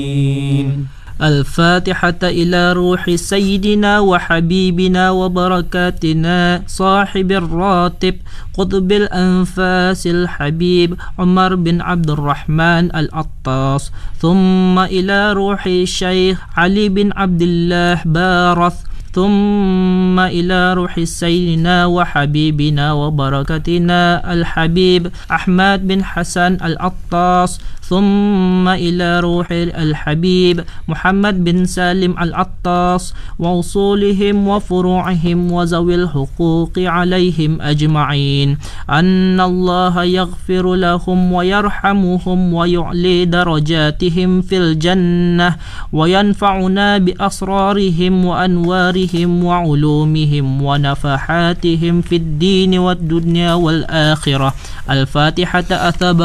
الفاتحة إلى روح سيدنا وحبيبنا وبركاتنا صاحب الراتب قطب الأنفاس الحبيب عمر بن عبد الرحمن العطاس، ثم إلى روح الشيخ علي بن عبد الله بارث، ثم إلى روح سيدنا وحبيبنا وبركتنا الحبيب أحمد بن حسن العطاس، ثم إلى روح الحبيب محمد بن سالم العطاس ووصولهم وفروعهم وذوي الحقوق عليهم أجمعين، أن الله يغفر لهم ويرحمهم ويعلي درجاتهم في الجنة وينفعنا بأسرارهم وأنوارهم وعلومهم ونفحاتهم في الدين والدنيا والآخرة. الفاتحة. أثاب